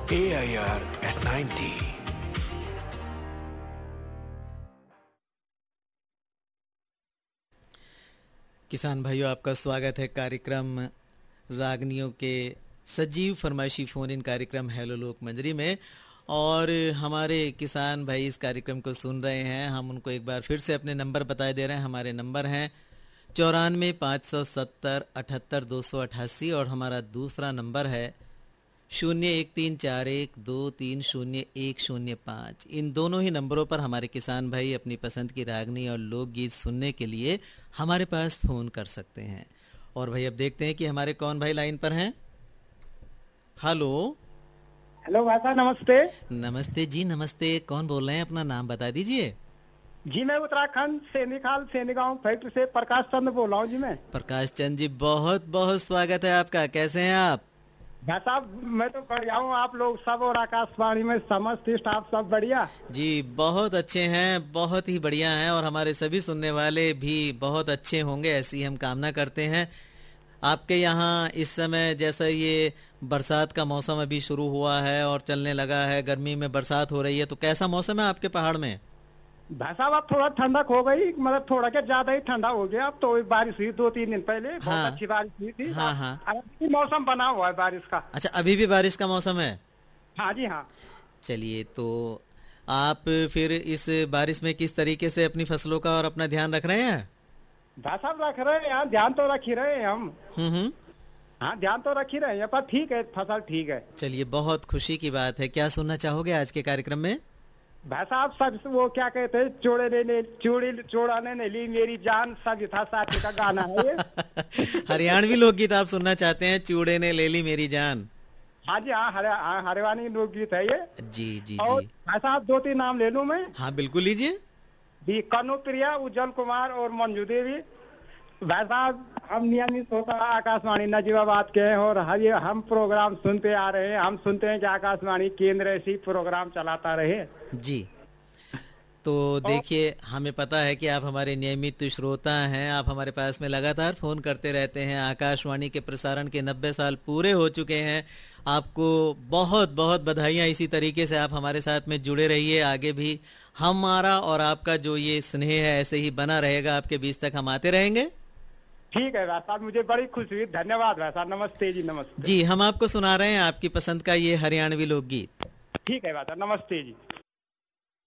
AIR at 90। किसान भाइयों, आपका स्वागत है कार्यक्रम रागनियों के सजीव फरमाइशी फ़ोन इन कार्यक्रम हेलो लोक मंजरी में। और हमारे किसान भाई इस कार्यक्रम को सुन रहे हैं। हम उनको एक बार फिर से अपने नंबर बता दे रहे हैं। हमारे नंबर हैं 94-570-78-288 और हमारा दूसरा नंबर है 013412300105। इन दोनों ही नंबरों पर हमारे किसान भाई अपनी पसंद की रागनी और लोकगीत सुनने के लिए हमारे पास फ़ोन कर सकते हैं। और भाई अब देखते हैं कि हमारे कौन भाई लाइन पर हैं। हेलो हेलो भाई साहब, नमस्ते। नमस्ते जी, नमस्ते। कौन बोल रहे हैं? अपना नाम बता दीजिए। जी मैं उत्तराखंड सैनी गांव फैक्ट्री से प्रकाश चंद्र बोल रहा हूँ। जी मैं प्रकाश चंद जी, बहुत बहुत स्वागत है आपका। कैसे हैं आप? भाई साहब मैं तो बढ़िया हूँ। आप लोग सब और आकाशवाणी में समस्त स्टाफ सब बढ़िया? जी बहुत अच्छे हैं, बहुत ही बढ़िया हैं और हमारे सभी सुनने वाले भी बहुत अच्छे होंगे, ऐसी हम कामना करते हैं। आपके यहाँ इस समय जैसा ये बरसात का मौसम अभी शुरू हुआ है और चलने लगा है, गर्मी में बरसात हो रही है, तो कैसा मौसम है आपके पहाड़ में? भाई साहब अब थोड़ा ठंडक हो गई, मतलब थोड़ा क्या ज्यादा ही ठंडा हो गया। अब तो बारिश हुई 2-3 दिन पहले, बहुत अच्छी बारिश हुई थी। हाँ हाँ। अभी मौसम बना हुआ है बारिश का। अच्छा, अभी भी बारिश का मौसम है? हाँ जी हाँ। चलिए, तो आप फिर इस बारिश में किस तरीके से अपनी फसलों का और अपना ध्यान रख रहे हैं? भाई साहब रख रहे हैं, ध्यान तो रख ही रहे हैं हम। हाँ ध्यान तो रख ही रहे हैं, पर ठीक है, फसल ठीक है। चलिए, बहुत खुशी की बात है। क्या सुनना चाहोगे आज के कार्यक्रम में? भाई साहब सब वो क्या कहते हैं, चोड़ाने ने ली मेरी जान, सब था साथी का गाना है ये। हरियाणवी लोकगीत आप सुनना चाहते हैं? चूड़े ने ले ली मेरी जान। हाँ जी हाँ, हरियाणवी लोकगीत है ये। जी जी और जी। भाई साहब 2-3 नाम ले लूं मैं? हाँ बिल्कुल लीजिए। कनुप्रिया, उज्जवल कुमार और मंजू देवी। भाई साहब हम नियमित होता आकाशवाणी नजीबाबाद के हैं और हम प्रोग्राम सुनते आ रहे हैं। हम सुनते हैं कि आकाशवाणी केंद्र ऐसी प्रोग्राम चलाता रहे। जी, तो देखिए, हमें पता है कि आप हमारे नियमित श्रोता हैं। आप हमारे पास में लगातार फ़ोन करते रहते हैं। आकाशवाणी के प्रसारण के 90 साल पूरे हो चुके हैं। आपको बहुत बहुत बधाइयाँ। इसी तरीके से आप हमारे साथ में जुड़े रहिए। आगे भी हमारा और आपका जो ये स्नेह है ऐसे ही बना रहेगा। आपके बीच तक हम आते रहेंगे। ठीक है भाई साहब, मुझे बड़ी खुशी हुई। धन्यवाद भाई साहब। नमस्ते जी। नमस्ते जी, हम आपको सुना रहे हैं आपकी पसंद का ये हरियाणवी लोकगीत। ठीक है भाई साहब, नमस्ते जी।